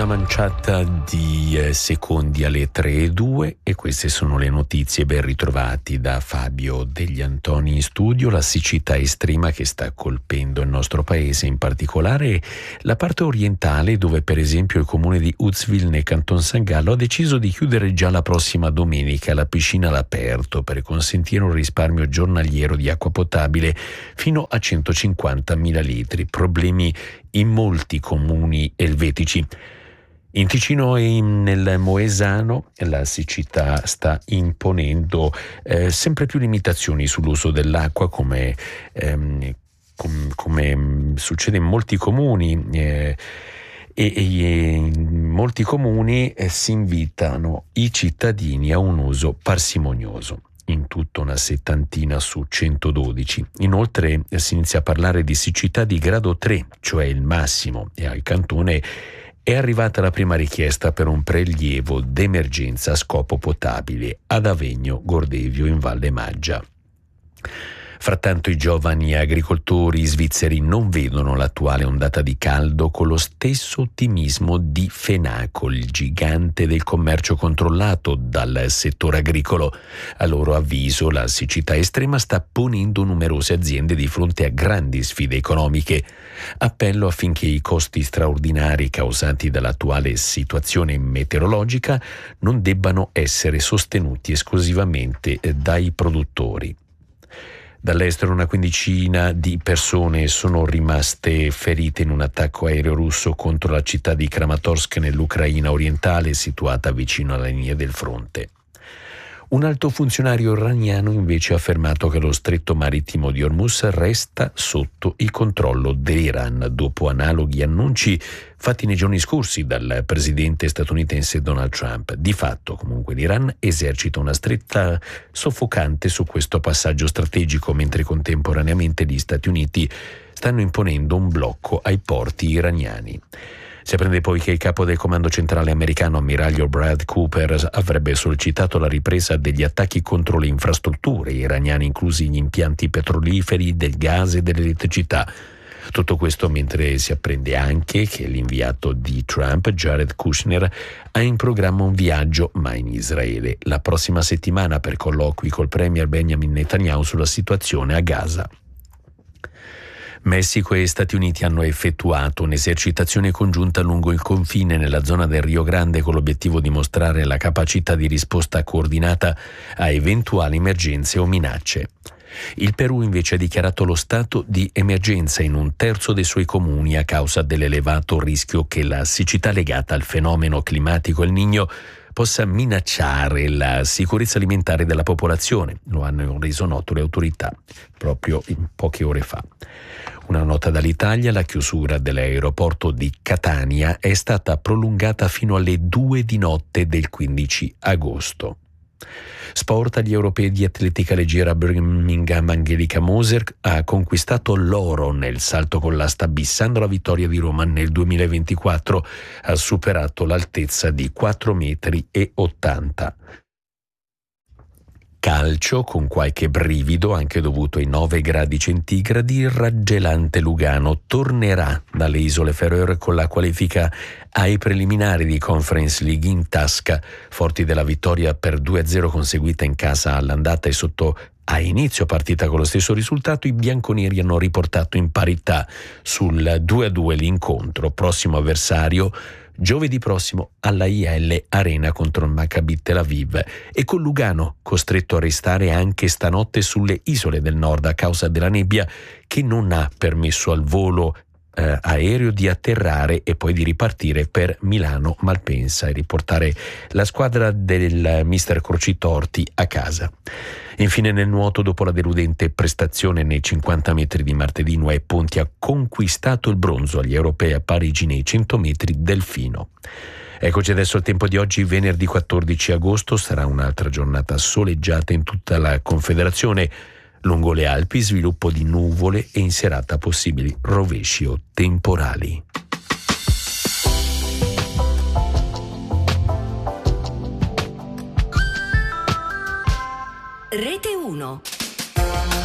manciata di secondi alle 3:02 e queste sono le notizie. Ben ritrovati da Fabio Degli Antoni in studio. La siccità estrema che sta colpendo il nostro paese, in particolare la parte orientale, dove per esempio il comune di Uzwil nel Canton San Gallo ha deciso di chiudere già la prossima domenica la piscina all'aperto per consentire un risparmio giornaliero di acqua potabile fino a 150.000 litri. Problemi in molti comuni elvetici. In Ticino e nel Moesano la siccità sta imponendo sempre più limitazioni sull'uso dell'acqua, come succede in molti comuni, e in molti comuni si invitano i cittadini a un uso parsimonioso. In tutto una 70 su 112. Inoltre si inizia a parlare di siccità di grado 3, cioè il massimo, e al cantone è arrivata la prima richiesta per un prelievo d'emergenza a scopo potabile ad Avegno Gordevio in Valle Maggia. Frattanto i giovani agricoltori svizzeri non vedono l'attuale ondata di caldo con lo stesso ottimismo di Fenaco, il gigante del commercio controllato dal settore agricolo. A loro avviso la siccità estrema sta ponendo numerose aziende di fronte a grandi sfide economiche. Appello affinché i costi straordinari causati dall'attuale situazione meteorologica non debbano essere sostenuti esclusivamente dai produttori. Dall'estero una quindicina di persone sono rimaste ferite in un attacco aereo russo contro la città di Kramatorsk nell'Ucraina orientale, situata vicino alla linea del fronte. Un alto funzionario iraniano invece ha affermato che lo stretto marittimo di Hormuz resta sotto il controllo dell'Iran, dopo analoghi annunci fatti nei giorni scorsi dal presidente statunitense Donald Trump. Di fatto, comunque, l'Iran esercita una stretta soffocante su questo passaggio strategico, mentre contemporaneamente gli Stati Uniti stanno imponendo un blocco ai porti iraniani. Si apprende poi che il capo del comando centrale americano, ammiraglio Brad Cooper, avrebbe sollecitato la ripresa degli attacchi contro le infrastrutture iraniane, inclusi gli impianti petroliferi, del gas e dell'elettricità. Tutto questo mentre si apprende anche che l'inviato di Trump, Jared Kushner, ha in programma un viaggio, ma in Israele, la prossima settimana per colloqui col premier Benjamin Netanyahu sulla situazione a Gaza. Messico e Stati Uniti hanno effettuato un'esercitazione congiunta lungo il confine nella zona del Rio Grande con l'obiettivo di mostrare la capacità di risposta coordinata a eventuali emergenze o minacce. Il Perù invece ha dichiarato lo stato di emergenza in un terzo dei suoi comuni a causa dell'elevato rischio che la siccità legata al fenomeno climatico El Niño possa minacciare la sicurezza alimentare della popolazione. Lo hanno reso noto le autorità proprio poche ore fa. Una nota dall'Italia: la chiusura dell'aeroporto di Catania è stata prolungata fino alle 2 di notte del 15 agosto. Sport. Agli europei di atletica leggera Birmingham, Angelica Moser ha conquistato l'oro nel salto con l'asta, bissando la vittoria di Roma nel 2024. Ha superato l'altezza di 4,80 metri. Calcio, con qualche brivido anche dovuto ai 9 gradi centigradi, il raggelante Lugano tornerà dalle Isole Feroe con la qualifica ai preliminari di Conference League in tasca. Forti della vittoria per 2-0 conseguita in casa all'andata e sotto a inizio partita con lo stesso risultato, i bianconeri hanno riportato in parità sul 2-2 l'incontro. Prossimo avversario giovedì prossimo alla IL Arena contro il Maccabi Tel Aviv, e con Lugano costretto a restare anche stanotte sulle isole del nord a causa della nebbia che non ha permesso al volo aereo di atterrare e poi di ripartire per Milano Malpensa e riportare la squadra del mister Crocitorti a casa. Infine nel nuoto, dopo la deludente prestazione nei 50 metri di martedì, Noè Ponti ha conquistato il bronzo agli europei a Parigi nei 100 metri delfino. Eccoci adesso al tempo di oggi, venerdì 14 agosto. Sarà un'altra giornata soleggiata in tutta la Confederazione. Lungo le Alpi sviluppo di nuvole e in serata possibili rovesci o temporali. Rete 1.